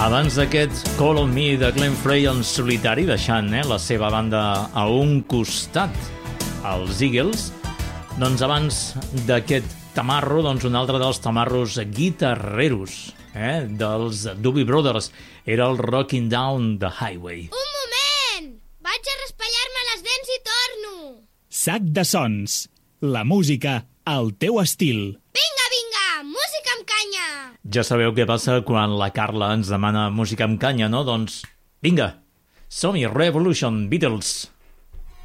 Abans d'aquest Call on Me de Glenn Frey en solitari, deixant la seva banda a un costat, els Eagles, doncs abans d'aquest tamarro, doncs un altre dels tamarros guitarreros dels Doobie Brothers era el Rocking Down the Highway. Un moment! Vaig a raspallar-me les dents i torno! Sac de sons. La música al teu estil. Vinga, vinga! Música amb canya! Ja sabeu què passa quan la Carla ens demana música amb canya, no? Doncs vinga, som-hi, Revolution, Beatles!